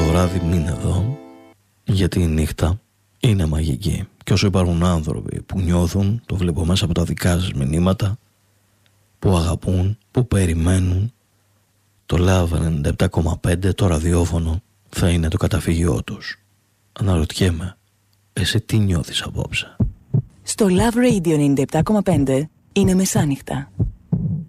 βράδυ μείνε εδώ, γιατί η νύχτα είναι μαγική. Και όσο υπάρχουν άνθρωποι που νιώθουν, το βλέπω μέσα από τα δικά σας μηνύματα, που αγαπούν, που περιμένουν, το Love 97,5, το ραδιόφωνο, θα είναι το καταφύγιό τους. Αναρωτιέμαι, εσύ τι νιώθεις απόψε? Στο Love Radio 97,5 είναι μεσάνυχτα.